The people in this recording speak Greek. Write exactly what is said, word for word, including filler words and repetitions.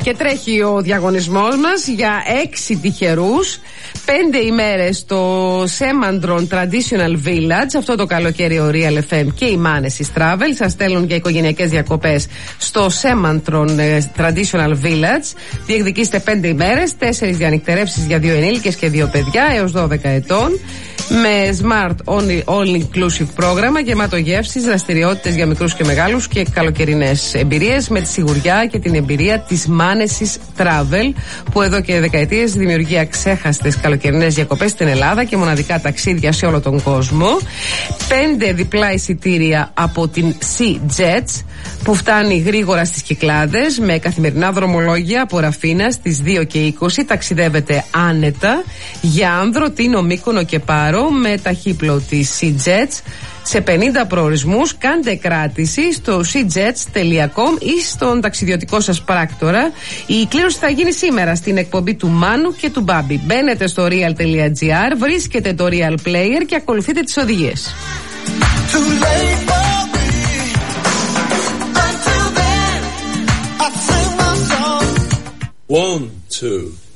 και τρέχει ο διαγωνισμός μας για έξι τυχερούς. Πέντε ημέρες στο Semantron Traditional Village. Αυτό το καλοκαίρι ο Real εφ εμ και η Manesis Travel σας στέλνουν για οικογενειακές διακοπές στο Semantron Traditional Village. Διεκδικήστε πέντε ημέρες, τέσσερις διανυκτερεύσεις για δύο ενήλικες και δύο παιδιά έως δώδεκα ετών. Με smart all inclusive πρόγραμμα γεμάτο γεύσεις, δραστηριότητες για μικρούς και μεγάλους και καλοκαιρινές εμπειρίες με τη σιγουριά και την εμπειρία της Manesis Travel, που εδώ και δεκαετίες δημιουργεί αξέχαστες καλοκαιρινές διακοπές στην Ελλάδα και μοναδικά ταξίδια σε όλο τον κόσμο. Πέντε διπλά εισιτήρια από την Sea Jets που φτάνει γρήγορα στις Κυκλάδες με καθημερινά δρομολόγια από Ραφίνα στις δύο και είκοσι. Ταξιδεύετε άνετα για Άνδρο, Τίνο, Μύκονο και Πάρο με ταχύπλο της Sea Jets σε πενήντα προορισμούς. Κάντε κράτηση στο sea jets dot com ή στον ταξιδιωτικό σας πράκτορα. Η κλήρωση θα γίνει σήμερα στην εκπομπή του Μάνου και του Μπάμπη. Μπαίνετε στο real.gr, βρίσκετε το Real Player και ακολουθείτε τις οδηγίες. One, two.